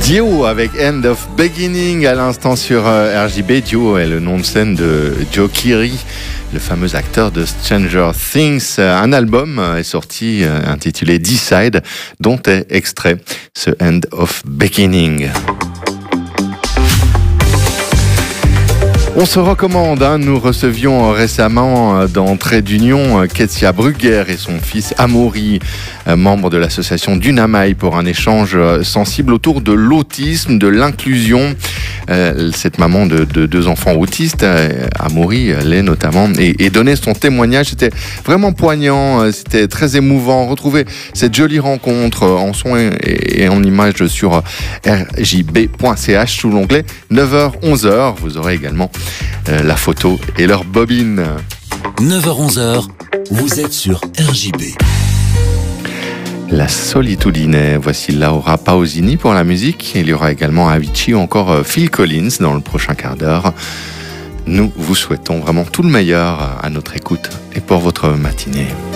Dio avec End of Beginning à l'instant sur RJB. Dio est le nom de scène de Joe Keery, le fameux acteur de Stranger Things. Un album est sorti intitulé D-Side, dont est extrait ce End of Beginning. On se recommande, nous recevions récemment dans Trait d'Union Ketsia Brugger et son fils Amaury, membre de l'association Dunamaï, pour un échange sensible autour de l'autisme, de l'inclusion. Cette maman de deux enfants autistes, Amaury l'est notamment, et donnait son témoignage. C'était vraiment poignant, c'était très émouvant. Retrouvez cette jolie rencontre en son et en image sur rjb.ch sous l'onglet 9h-11h. Vous aurez également la photo et leur bobine. 9h-11h, vous êtes sur RJB. La Solitudine, voici Laura Pausini pour la musique. Il y aura également Avicii ou encore Phil Collins dans le prochain quart d'heure. Nous vous souhaitons vraiment tout le meilleur à notre écoute et pour votre matinée.